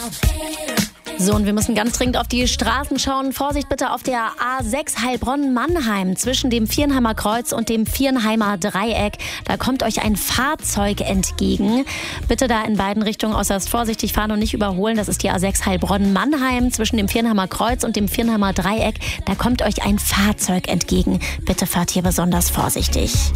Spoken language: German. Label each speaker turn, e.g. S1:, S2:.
S1: So, und wir müssen ganz dringend auf die Straßen schauen. Vorsicht bitte auf der A6 Heilbronn-Mannheim zwischen dem Viernheimer Kreuz und dem Viernheimer Dreieck. Da kommt euch ein Fahrzeug entgegen. Bitte da in beiden Richtungen äußerst vorsichtig fahren und nicht überholen. Das ist die A6 Heilbronn-Mannheim zwischen dem Viernheimer Kreuz und dem Viernheimer Dreieck. Da kommt euch ein Fahrzeug entgegen. Bitte fahrt hier besonders vorsichtig.